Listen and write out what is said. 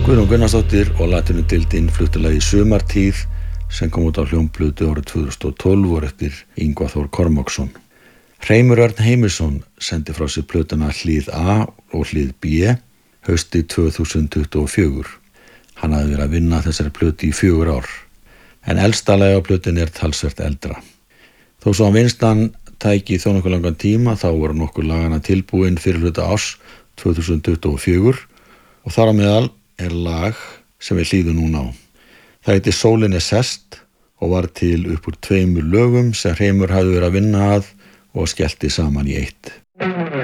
Guðrún Gunnarsdóttir og latínudildin fluttu lagið Sumartíð sem kom út á hljómplötu árið 2012 og eftir Ingvar Þór Kormáksson. Hreimur Örn Heimisson sendi frá sér plötuna Hlið A og Hlið B haustið 2024. Hann hafði verið að vinna þessari plötu í 4 ár, en elsta lagið á plötunni talsvert eldra. Þó svo að vinnslan tæki þó nokkuð langan tíma þá voru nokkur lagana tilbúin fyrir hluta árs 2024 og þar á meðal lag sem við hlýðum núna á. Það heitir Sólin sest og var til upp úr 2 lögum sem Hreimur hafði verið að vinna að og skellti saman í eitt.